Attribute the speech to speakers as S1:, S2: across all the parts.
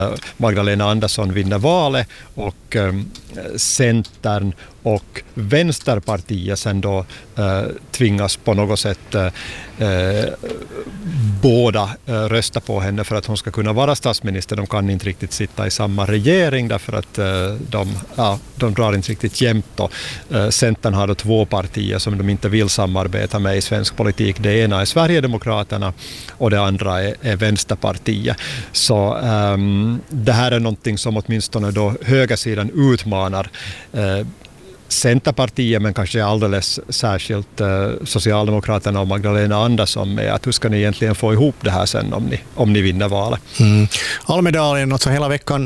S1: Magdalena Andersson vinner valet och Centern och Vänsterpartiet sen då tvingas på något sätt båda rösta på henne för att hon ska kunna vara statsminister. De kan inte riktigt sitta i samma regering därför att de drar inte riktigt jämnt då. Centern har då 2 partier som de inte vill samarbeta med i svensk politik. Det ena är Sverigedemokraterna och det andra är Vänsterpartiet. Så det här är någonting som åtminstone då högersidan utmanar Centerpartiet, men kanske alldeles särskilt Socialdemokraterna och Magdalena Andersson med att hur ska ni egentligen få ihop det här sen om ni vinner valet.
S2: Almedalen, alltså hela veckan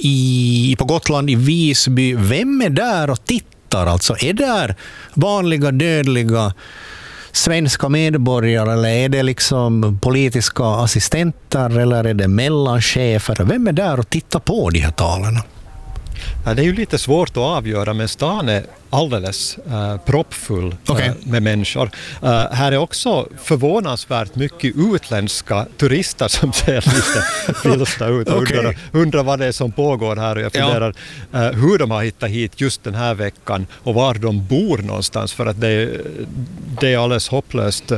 S2: på Gotland i Visby. Vem är där och tittar? Alltså är där vanliga dödliga svenska medborgare eller är det liksom politiska assistenter eller är det mellanchefer? Vem är där och tittar på de här talen?
S1: Ja, det är ju lite svårt att avgöra, men stan är alldeles proppfull med människor. Här är också förvånansvärt mycket utländska turister som ser lite vilsta ut och undrar vad det är som pågår här. Och jag funderar hur de har hittat hit just den här veckan och var de bor någonstans, för att det är alldeles hopplöst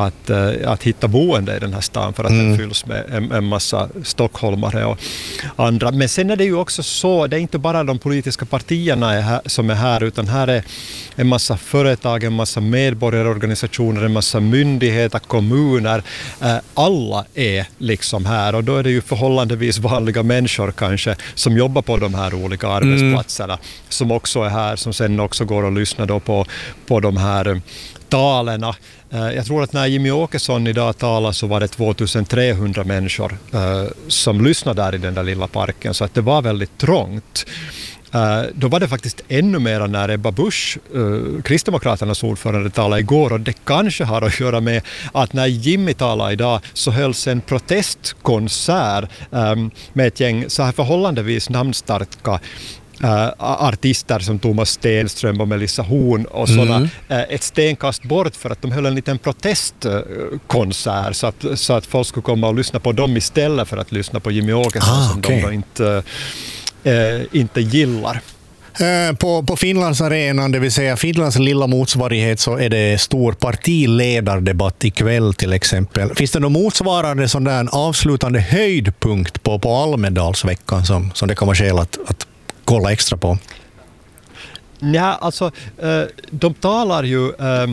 S1: att hitta boende i den här stan för att den fylls med en massa stockholmare och andra. Men sen är det ju också så, det är inte bara de politiska partierna som är här, utan här är en massa företag, en massa medborgarorganisationer, en massa myndigheter, kommuner. Alla är liksom här och då är det ju förhållandevis vanliga människor kanske som jobbar på de här olika arbetsplatserna som också är här, som sen också går och lyssnar då på de här talerna. Jag tror att när Jimmy Åkesson idag talade så var det 2300 människor som lyssnade där i den där lilla parken, så att det var väldigt trångt. Då var det faktiskt ännu mer när Ebba Busch, Kristdemokraternas ordförande, talade igår, och det kanske har att göra med att när Jimmy talade idag så hölls en protestkonsert med ett gäng så här förhållandevis namnstarka artister som Thomas Stenström och Melissa Horn och sådana ett stenkast bort, för att de höll en liten protestkonsert så att folk skulle komma och lyssna på dem istället för att lyssna på Jimmy Åkesson som de då inte gillar.
S2: På Finlands arenan, det vill säga Finlands lilla motsvarighet, så är det stor partiledardebatt ikväll till exempel. Finns det någon motsvarande sån där avslutande höjdpunkt på Almedalsveckan som det kan vara skäl att kolla extra på?
S1: Ja, alltså de talar ju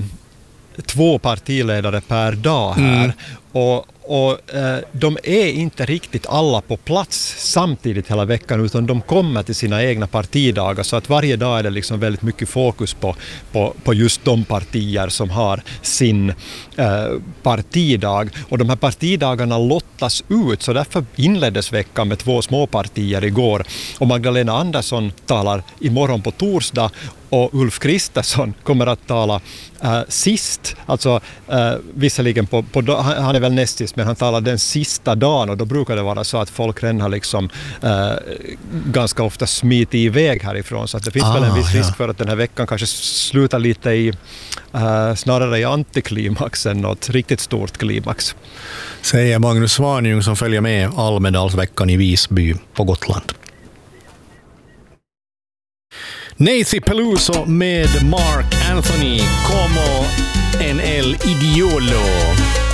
S1: 2 partiledare per dag här och de är inte riktigt alla på plats samtidigt hela veckan, utan de kommer till sina egna partidagar, så att varje dag är det liksom väldigt mycket fokus på just de partier som har sin partidag, och de här partidagarna lottas ut, så därför inleddes veckan med 2 små partier igår, och Magdalena Andersson talar imorgon på torsdag och Ulf Kristersson kommer att tala sist, alltså visserligen han är väl näst sist, men han talar den sista dagen, och då brukar det vara så att folk redan har liksom ganska ofta smitit iväg härifrån, så att det finns väl en viss risk för att den här veckan kanske slutar lite snarare i antiklimax än något riktigt stort klimax.
S2: Säger Magnus Svanjung som följer med Almedalsveckan i Visby på Gotland. Nancy Peluso med Mark Anthony como en el idiolo.